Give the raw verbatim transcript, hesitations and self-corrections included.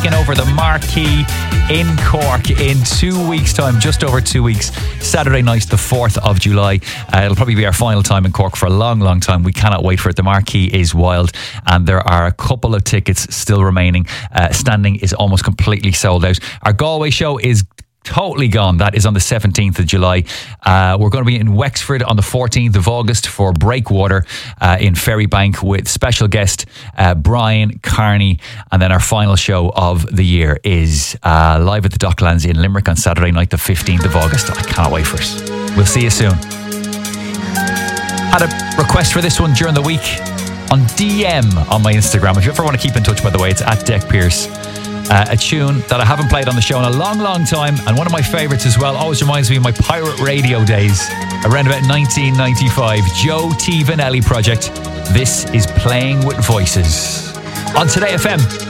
taking over the Marquee in Cork in two weeks' time, just over two weeks. Saturday night, the fourth of July. Uh, it'll probably be our final time in Cork for a long, long time. We cannot wait for it. The Marquee is wild, and there are a couple of tickets still remaining. Uh, standing is almost completely sold out. Our Galway show is totally gone. That is on the seventeenth of July. Uh, we're going to be in Wexford on the fourteenth of August for Breakwater uh, in Ferrybank with special guest uh, Brian Carney. And then our final show of the year is uh, live at the Docklands in Limerick on Saturday night, the fifteenth of August. I can't wait for it. We'll see you soon. Had a request for this one during the week on D M on my Instagram. If you ever want to keep in touch, by the way, it's at Deck Pierce. Uh, a tune that I haven't played on the show in a long, long time, and one of my favourites as well. Always reminds me of my pirate radio days around about nineteen ninety-five. Joe T. Vanelli Project. This is Playing with Voices on Today F M.